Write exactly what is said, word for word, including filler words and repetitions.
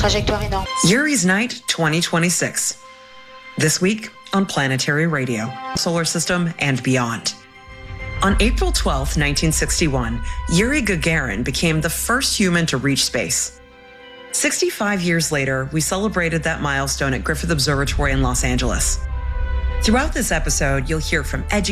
Trajectoire énorme. Yuri's Night twenty twenty-six. This week on Planetary Radio, Solar System and beyond. On April twelfth, nineteen sixty-one, Yuri Gagarin became the first human to reach space. sixty-five years later, we celebrated that milestone at Griffith Observatory in Los Angeles. Throughout this episode, you'll hear from educators,